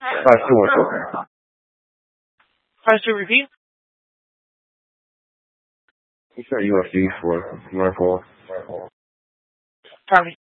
5-2 or so. 5-2 repeat? He said UFC for North Pole. Tommy.